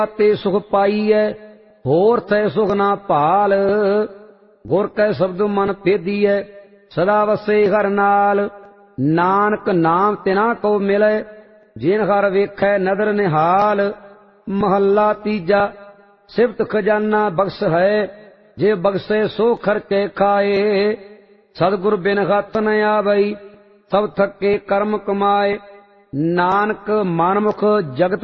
ते सुख पाईऐ होर थे सुख ना भाल। गुर कै शब्द मन भेदीऐ सदा वसे हर नाल। नानक नाम तिना को मिले जिन हर वेखै नदर निहाल। महला तीजा सिफत खजाना बख्श है जे बख्शे सो खर्चे खाए। सतगुर बिन हथ न आवई सब थके कर्म कमाए। नानक मनमुख जगत